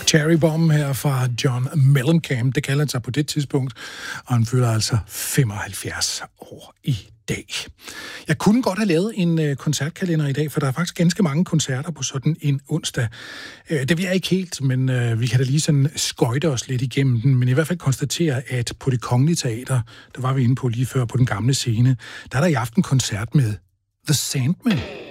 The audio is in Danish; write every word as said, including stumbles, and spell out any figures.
Cherry Bomb her fra John Mellencamp, det kalder han sig på det tidspunkt, og han fylder altså femoghalvfjerds år i dag. Jeg kunne godt have lavet en øh, koncertkalender i dag, for der er faktisk ganske mange koncerter på sådan en onsdag. Øh, det vil jeg ikke helt, men øh, vi kan da lige sådan skøjte os lidt igennem den, men i hvert fald konstatere, at på Det Kongelige Teater, der var vi inde på lige før på den gamle scene, der er der i aften koncert med The Sandmen.